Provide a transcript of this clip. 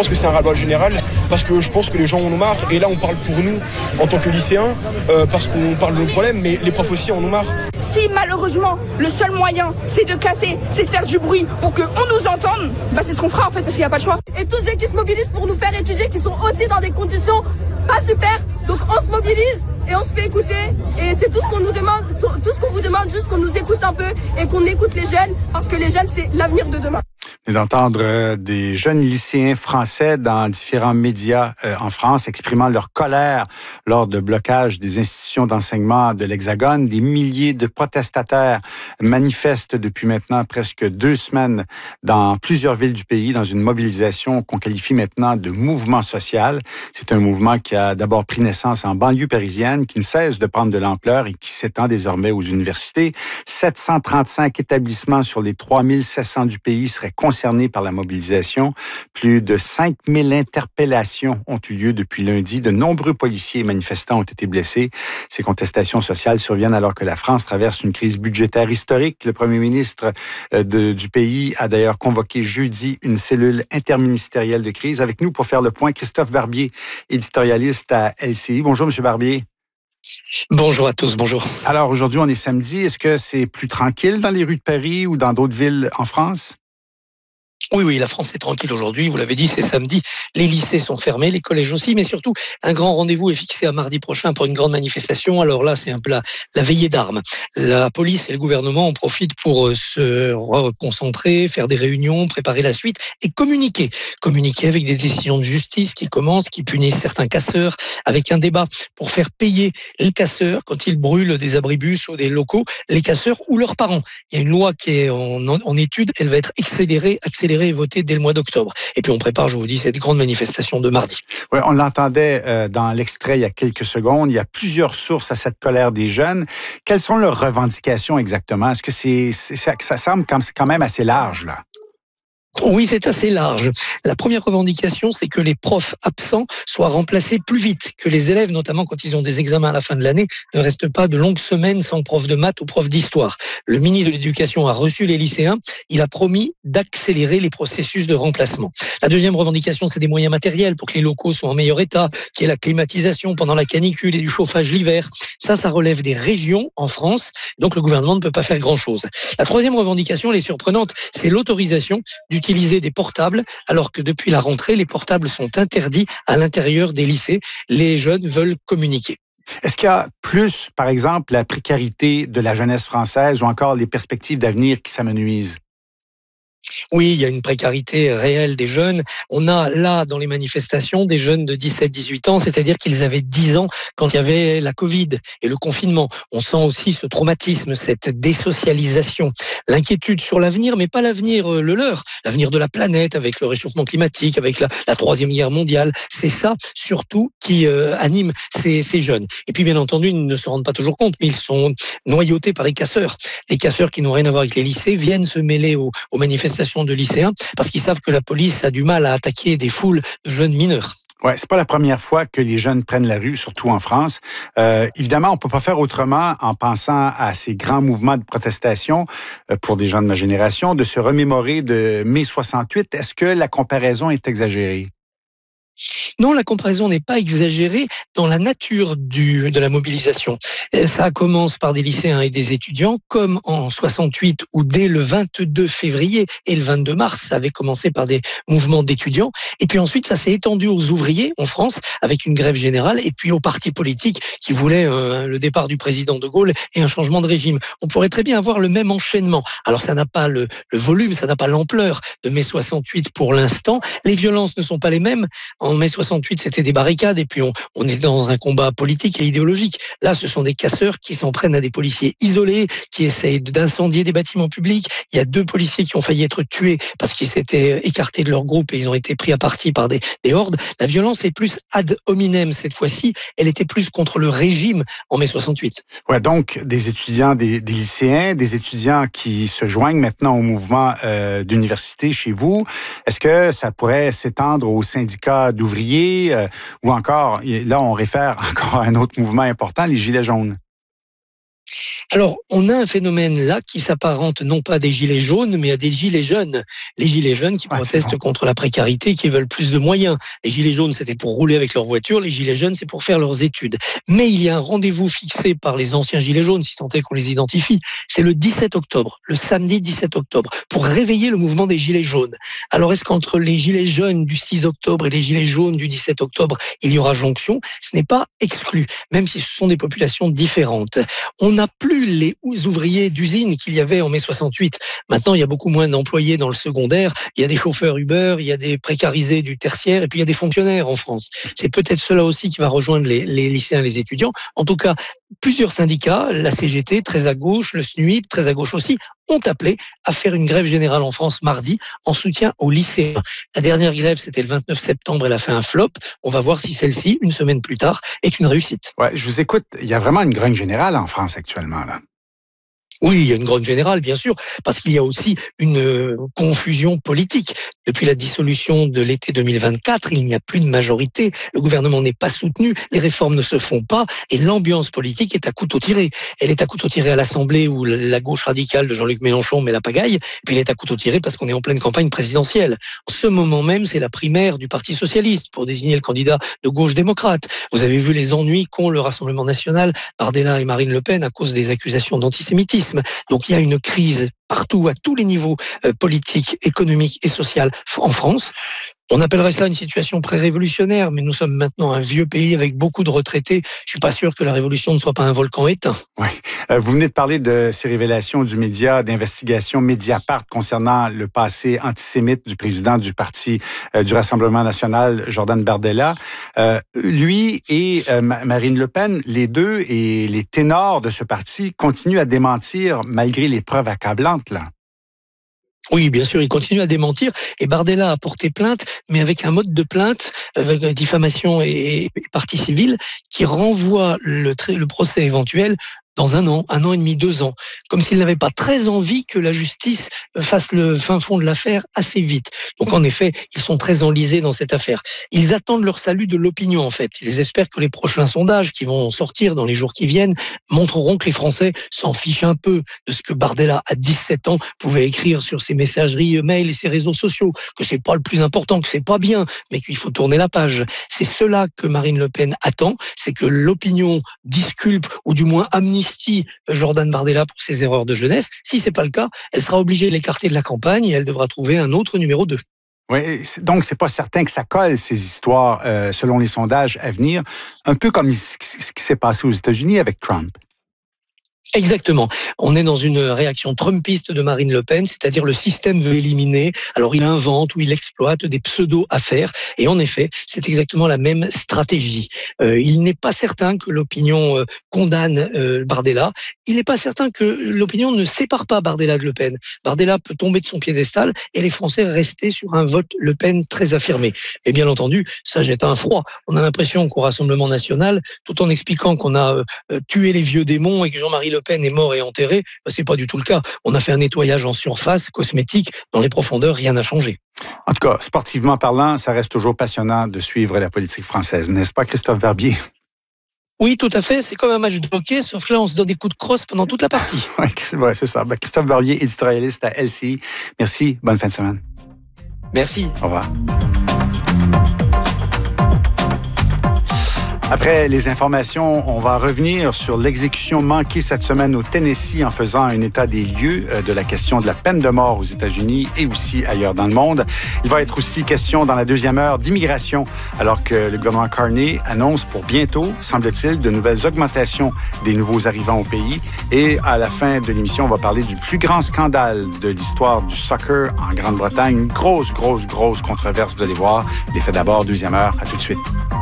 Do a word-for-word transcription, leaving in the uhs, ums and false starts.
pense que c'est un ras-le-bol général parce que je pense que les gens en ont marre. Et là, on parle pour nous en tant que lycéens euh, parce qu'on parle de nos problèmes, mais les profs aussi en ont marre. Si malheureusement, le seul moyen, c'est de casser, c'est de faire du bruit pour qu'on nous entende, bah c'est ce qu'on fera en fait parce qu'il n'y a pas de choix. Et tous ceux qui se mobilisent pour nous faire étudier, qui sont aussi dans des conditions pas super, donc on se mobilise et on se fait écouter. Et c'est tout ce qu'on nous demande, tout ce qu'on vous demande, juste qu'on nous écoute un peu et qu'on écoute les jeunes, parce que les jeunes, c'est l'avenir de demain. Et d'entendre euh, des jeunes lycéens français dans différents médias euh, en France exprimant leur colère lors de blocage des institutions d'enseignement de l'Hexagone. Des milliers de protestataires manifestent depuis maintenant presque deux semaines dans plusieurs villes du pays dans une mobilisation qu'on qualifie maintenant de mouvement social. C'est un mouvement qui a d'abord pris naissance en banlieue parisienne, qui ne cesse de prendre de l'ampleur et qui s'étend désormais aux universités. sept cent trente-cinq établissements sur les trois mille sept cents du pays seraient concernés par la mobilisation. Plus de cinq mille interpellations ont eu lieu depuis lundi. De nombreux policiers et manifestants ont été blessés. Ces contestations sociales surviennent alors que la France traverse une crise budgétaire historique. Le premier ministre de, du pays a d'ailleurs convoqué jeudi une cellule interministérielle de crise. Avec nous pour faire le point, Christophe Barbier, éditorialiste à L C I. Bonjour, M. Barbier. Bonjour à tous, bonjour. Alors aujourd'hui, on est samedi. Est-ce que c'est plus tranquille dans les rues de Paris ou dans d'autres villes en France? Oui, oui, la France est tranquille aujourd'hui. Vous l'avez dit, c'est samedi. Les lycées sont fermés, les collèges aussi, mais surtout, un grand rendez-vous est fixé à mardi prochain pour une grande manifestation. Alors là, c'est un peu la, la veillée d'armes. La police et le gouvernement en profitent pour se reconcentrer, faire des réunions, préparer la suite et communiquer. Communiquer avec des décisions de justice qui commencent, qui punissent certains casseurs, avec un débat pour faire payer les casseurs quand ils brûlent des abribus ou des locaux, les casseurs ou leurs parents. Il y a une loi qui est en, en étude, elle va être accélérée, accélérée et votée dès le mois d'octobre. Et puis on prépare, je vous dis, cette grande manifestation de mardi. Oui, on l'entendait euh, dans l'extrait il y a quelques secondes. Il y a plusieurs sources à cette colère des jeunes. Quelles sont leurs revendications exactement? Est-ce que c'est, c'est ça, ça semble quand même assez large, là? Oui, c'est assez large. La première revendication, c'est que les profs absents soient remplacés plus vite, que les élèves, notamment quand ils ont des examens à la fin de l'année, ne restent pas de longues semaines sans prof de maths ou prof d'histoire. Le ministre de l'Éducation a reçu les lycéens. Il a promis d'accélérer les processus de remplacement. La deuxième revendication, c'est des moyens matériels pour que les locaux soient en meilleur état, qu'il y ait la climatisation pendant la canicule et du chauffage l'hiver. Ça, ça relève des régions en France. Donc le gouvernement ne peut pas faire grand-chose. La troisième revendication, elle est surprenante, c'est l'autorisation du utiliser des portables, alors que depuis la rentrée, les portables sont interdits à l'intérieur des lycées. Les jeunes veulent communiquer. Est-ce qu'il y a plus, par exemple, la précarité de la jeunesse française ou encore les perspectives d'avenir qui s'amenuisent? Oui, il y a une précarité réelle des jeunes. On a là, dans les manifestations, des jeunes de dix-sept à dix-huit ans, c'est-à-dire qu'ils avaient dix ans quand il y avait la Covid et le confinement. On sent aussi ce traumatisme, cette désocialisation, l'inquiétude sur l'avenir, mais pas l'avenir le leur, l'avenir de la planète avec le réchauffement climatique, avec la, la troisième guerre mondiale. C'est ça, surtout, qui euh, anime ces, ces jeunes. Et puis, bien entendu, ils ne se rendent pas toujours compte, mais ils sont noyautés par les casseurs. Les casseurs qui n'ont rien à voir avec les lycées viennent se mêler aux, aux manifestations de lycéens parce qu'ils savent que la police a du mal à attaquer des foules de jeunes mineurs. Ouais, c'est pas la première fois que les jeunes prennent la rue, surtout en France. Euh, évidemment, on peut pas faire autrement en pensant à ces grands mouvements de protestation euh, pour des gens de ma génération, de se remémorer de mai soixante-huit. Est-ce que la comparaison est exagérée? Non, la comparaison n'est pas exagérée dans la nature du, de la mobilisation. Ça commence par des lycéens et des étudiants, comme en soixante-huit, où dès le vingt-deux février et le vingt-deux mars, ça avait commencé par des mouvements d'étudiants. Et puis ensuite, ça s'est étendu aux ouvriers en France, avec une grève générale, et puis aux partis politiques qui voulaient euh, le départ du président de Gaulle et un changement de régime. On pourrait très bien avoir le même enchaînement. Alors ça n'a pas le, le volume, ça n'a pas l'ampleur de mai soixante-huit pour l'instant. Les violences ne sont pas les mêmes. En mai soixante-huit, c'était des barricades et puis on, on est dans un combat politique et idéologique. Là, ce sont des casseurs qui s'en prennent à des policiers isolés, qui essayent d'incendier des bâtiments publics. Il y a deux policiers qui ont failli être tués parce qu'ils s'étaient écartés de leur groupe et ils ont été pris à partie par des, des hordes. La violence est plus ad hominem cette fois-ci. Elle était plus contre le régime en mai soixante-huit. Ouais, donc des étudiants, des, des lycéens, des étudiants qui se joignent maintenant au mouvement euh, d'université chez vous. Est-ce que ça pourrait s'étendre aux syndicats d'ouvriers euh, ou encore, là on réfère encore à un autre mouvement important, les Gilets jaunes? Alors, on a un phénomène là qui s'apparente non pas à des gilets jaunes, mais à des gilets jeunes. Les gilets jeunes qui ouais, protestent bon. contre la précarité, qui veulent plus de moyens. Les gilets jaunes, c'était pour rouler avec leur voiture. Les gilets jeunes, c'est pour faire leurs études. Mais il y a un rendez-vous fixé par les anciens gilets jaunes, si tant est qu'on les identifie. C'est le dix-sept octobre, le samedi dix-sept octobre, pour réveiller le mouvement des gilets jaunes. Alors, est-ce qu'entre les gilets jaunes du six octobre et les gilets jaunes du dix-sept octobre, il y aura jonction? Ce n'est pas exclu, même si ce sont des populations différentes. On n'a plus les ouvriers d'usine qu'il y avait en mai soixante-huit. Maintenant, il y a beaucoup moins d'employés dans le secondaire. Il y a des chauffeurs Uber, il y a des précarisés du tertiaire, et puis il y a des fonctionnaires en France. C'est peut-être cela aussi qui va rejoindre les, les lycéens, les étudiants. En tout cas, plusieurs syndicats, la C G T, très à gauche, le S N U I P, très à gauche aussi, ont appelé à faire une grève générale en France mardi en soutien aux lycéens. La dernière grève, c'était le vingt-neuf septembre, elle a fait un flop. On va voir si celle-ci, une semaine plus tard, est une réussite. Ouais, je vous écoute. Il y a vraiment une grève générale en France actuellement, là. Oui, il y a une grève générale, bien sûr, parce qu'il y a aussi une euh, confusion politique. Depuis la dissolution de l'été deux mille vingt-quatre, il n'y a plus de majorité, le gouvernement n'est pas soutenu, les réformes ne se font pas, et l'ambiance politique est à couteau tiré. Elle est à couteau tiré à l'Assemblée, où la gauche radicale de Jean-Luc Mélenchon met la pagaille, puis elle est à couteau tiré parce qu'on est en pleine campagne présidentielle. En ce moment même, c'est la primaire du Parti socialiste pour désigner le candidat de gauche démocrate. Vous avez vu les ennuis qu'ont le Rassemblement national, Bardella et Marine Le Pen, à cause des accusations d'antisémitisme. Donc il y a une crise partout, à tous les niveaux euh, politiques, économiques et sociaux en France. On appellerait ça une situation pré-révolutionnaire, mais nous sommes maintenant un vieux pays avec beaucoup de retraités. Je suis pas sûr que la révolution ne soit pas un volcan éteint. Oui. Euh, vous venez de parler de ces révélations du média d'investigation Mediapart concernant le passé antisémite du président du parti euh, du Rassemblement national, Jordan Bardella. Euh, lui et euh, Marine Le Pen, les deux et les ténors de ce parti continuent à démentir malgré les preuves accablantes, là. Oui, bien sûr, il continue à démentir. Et Bardella a porté plainte, mais avec un mode de plainte, avec diffamation et, et partie civile, qui renvoie le, le procès éventuel dans un an, un an et demi, deux ans, comme s'il n'avait pas très envie que la justice fasse le fin fond de l'affaire assez vite. Donc en effet, ils sont très enlisés dans cette affaire. Ils attendent leur salut de l'opinion en fait. Ils espèrent que les prochains sondages qui vont sortir dans les jours qui viennent montreront que les Français s'en fichent un peu de ce que Bardella, à dix-sept ans, pouvait écrire sur ses messageries mail et ses réseaux sociaux, que c'est pas le plus important, que c'est pas bien, mais qu'il faut tourner la page. C'est cela que Marine Le Pen attend, c'est que l'opinion disculpe ou du moins amnistie Jordan Bardella pour ses erreurs de jeunesse. Si c'est pas le cas, elle sera obligée de l'écarter de la campagne et elle devra trouver un autre numéro deux. Oui, donc c'est pas certain que ça colle, ces histoires, euh, selon les sondages à venir, un peu comme ce qui s'est passé aux États-Unis avec Trump. Exactement. On est dans une réaction trumpiste de Marine Le Pen, c'est-à-dire le système veut éliminer, alors il invente ou il exploite des pseudo-affaires, et en effet, c'est exactement la même stratégie. Euh, il n'est pas certain que l'opinion euh, condamne euh, Bardella, il n'est pas certain que l'opinion ne sépare pas Bardella de Le Pen. Bardella peut tomber de son piédestal et les Français rester sur un vote Le Pen très affirmé. Et bien entendu, ça jette un froid. On a l'impression qu'au Rassemblement national, tout en expliquant qu'on a euh, tué les vieux démons et que Jean-Marie Le Pen est mort et enterré, ben c'est pas du tout le cas. On a fait un nettoyage en surface, cosmétique, dans les profondeurs, rien n'a changé. En tout cas, sportivement parlant, ça reste toujours passionnant de suivre la politique française, n'est-ce pas, Christophe Barbier? Oui, tout à fait. C'est comme un match de hockey, sauf que là, on se donne des coups de crosse pendant toute la partie. Oui, ouais, c'est ça. Ben, Christophe Barbier, éditorialiste à L C I. Merci, bonne fin de semaine. Merci. Au revoir. Après les informations, on va revenir sur l'exécution manquée cette semaine au Tennessee en faisant un état des lieux de la question de la peine de mort aux États-Unis et aussi ailleurs dans le monde. Il va être aussi question dans la deuxième heure d'immigration, alors que le gouvernement Carney annonce pour bientôt, semble-t-il, de nouvelles augmentations des nouveaux arrivants au pays. Et à la fin de l'émission, on va parler du plus grand scandale de l'histoire du soccer en Grande-Bretagne. Une grosse, grosse, grosse controverse, vous allez voir. Les faits d'abord, deuxième heure. À tout de suite.